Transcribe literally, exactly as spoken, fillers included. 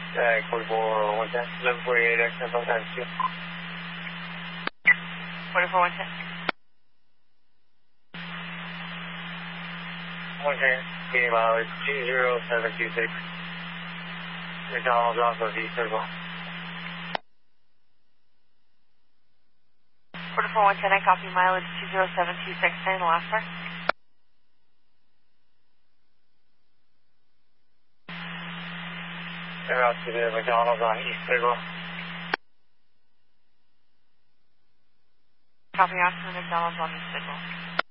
Uh, forty-four one ten, eleven forty-eight, X ten times two. forty-four one ten. Okay, game mileage two zero seven two six. McDonald's off of East Circle. forty-four one ten, I copy mileage two zero seven two six, and the last part. They're out to the McDonald's on East Circle. Copy off to the McDonald's on East Circle.